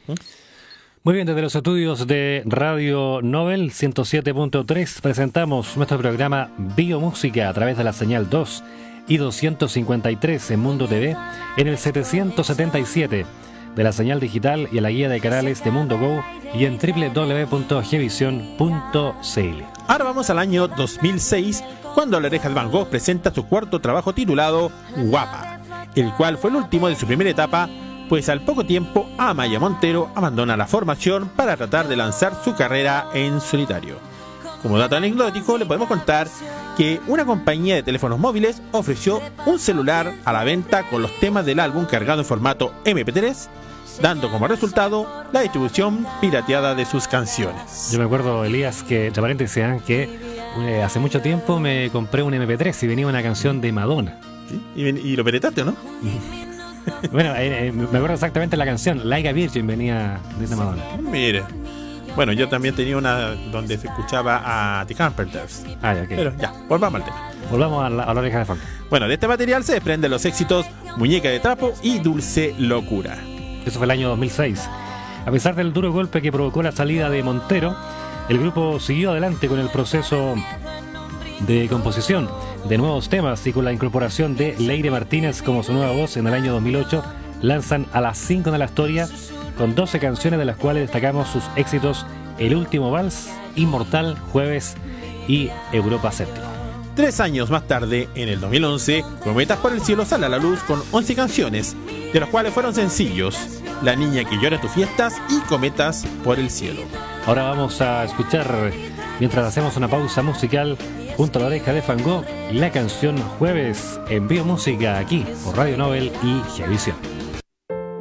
Muy bien, desde los estudios de Radio Nobel 107.3 presentamos nuestro programa Biomúsica a través de la señal 2 y 253 en Mundo TV, en el 777 de la señal digital y en la guía de canales de Mundo Go y en www.gvision.cl. Ahora vamos al año 2006, cuando La Oreja de Van Gogh presenta su cuarto trabajo titulado Guapa, el cual fue el último de su primera etapa, pues al poco tiempo Amaia Montero abandona la formación para tratar de lanzar su carrera en solitario. Como dato anecdótico, le podemos contar que una compañía de teléfonos móviles ofreció un celular a la venta con los temas del álbum cargado en formato MP3, dando como resultado la distribución pirateada de sus canciones. Yo me acuerdo, Elías, que, entre paréntesis, que hace mucho tiempo me compré un MP3 y venía una canción de Madonna. ¿Sí? ¿Y lo pirataste o no? Bueno, me acuerdo exactamente la canción, Like a Virgin, venía de Madonna. Mire. Bueno, yo también tenía una donde se escuchaba a The Carpenters. Okay. Pero ya, volvamos al tema. Volvamos a la Oreja de Van Gogh. Bueno, de este material se desprenden los éxitos Muñeca de Trapo y Dulce Locura. Eso fue el año 2006. A pesar del duro golpe que provocó la salida de Montero, el grupo siguió adelante con el proceso de composición de nuevos temas y con la incorporación de Leire Martínez como su nueva voz en el año 2008, lanzan A las 5 de la Historia con 12 canciones, de las cuales destacamos sus éxitos El Último Vals, Inmortal, Jueves y Europa Séptimo. 3 años más tarde, en el 2011, Cometas por el Cielo sale a la luz con 11 canciones, de las cuales fueron sencillos La Niña que Llora en tus Fiestas y Cometas por el Cielo. Ahora vamos a escuchar, mientras hacemos una pausa musical, junto a La Oreja de Van Gogh, la canción Jueves en Biomúsica aquí por Radio Nobel y Gvision.